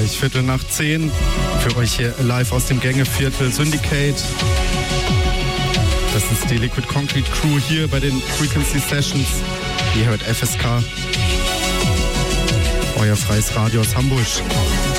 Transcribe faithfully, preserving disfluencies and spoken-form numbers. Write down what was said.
gleich Viertel nach zehn. Für euch hier live aus dem Gängeviertel Syndicate. Das ist die Liquid Concrete Crew hier bei den Frequency Sessions. Ihr hört F S K. Euer freies Radio aus Hamburg.